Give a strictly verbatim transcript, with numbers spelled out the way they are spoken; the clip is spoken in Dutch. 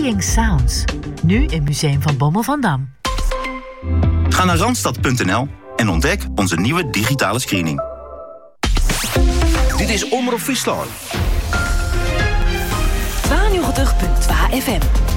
Seeing Sounds. Nu in Museum van Bommel van Dam. Ga naar randstad punt n l en ontdek onze nieuwe digitale screening. Dit is Omroep Friesland. tweeënnegentig komma twee F M.